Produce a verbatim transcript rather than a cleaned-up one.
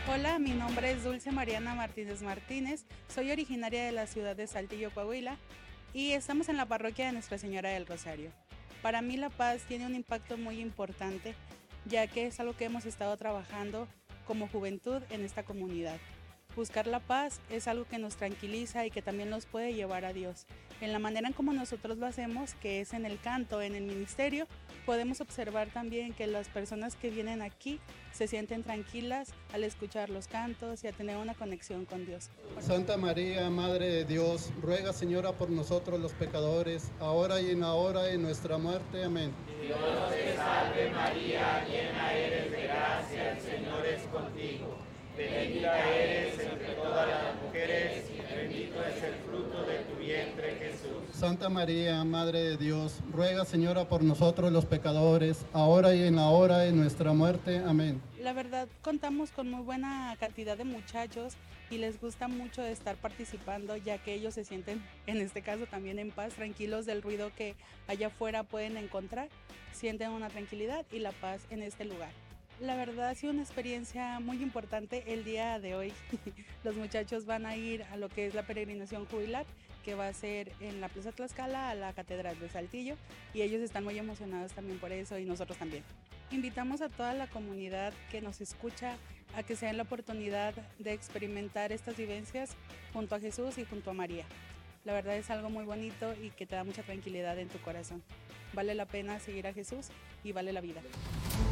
Hola, mi nombre es Dulce Mariana Martínez Martínez, soy originaria de la ciudad de Saltillo, Coahuila, y estamos en la parroquia de Nuestra Señora del Rosario. Para mí la paz tiene un impacto muy importante, ya que es algo que hemos estado trabajando como juventud en esta comunidad. Buscar la paz es algo que nos tranquiliza y que también nos puede llevar a Dios. En la manera en como nosotros lo hacemos, que es en el canto, en el ministerio, podemos observar también que las personas que vienen aquí se sienten tranquilas al escuchar los cantos y a tener una conexión con Dios. Santa María, Madre de Dios, ruega, Señora, por nosotros los pecadores, ahora y en la hora de nuestra muerte. Amén. Dios te salve María, llena eres de gracia, el Señor es contigo. Bendita eres entre todas las mujeres y bendito es el fruto de tu vientre, Jesús. Santa María, Madre de Dios, ruega, Señora, por nosotros los pecadores, ahora y en la hora de nuestra muerte. Amén. La verdad, contamos con muy buena cantidad de muchachos y les gusta mucho estar participando, ya que ellos se sienten, en este caso también en paz, tranquilos del ruido que allá afuera pueden encontrar, sienten una tranquilidad y la paz en este lugar. La verdad ha sido una experiencia muy importante el día de hoy. Los muchachos van a ir a lo que es la peregrinación jubilar, que va a ser en la Plaza Tlaxcala a la Catedral de Saltillo, y ellos están muy emocionados también por eso y nosotros también. Invitamos a toda la comunidad que nos escucha a que se den la oportunidad de experimentar estas vivencias junto a Jesús y junto a María. La verdad es algo muy bonito y que te da mucha tranquilidad en tu corazón. Vale la pena seguir a Jesús y vale la vida.